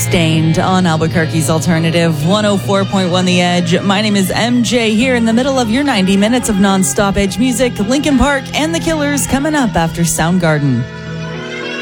Stained on Albuquerque's Alternative 104.1 The Edge. My name is MJ here in the middle of your 90 minutes of non-stop Edge music. Linkin Park and The Killers coming up after Soundgarden.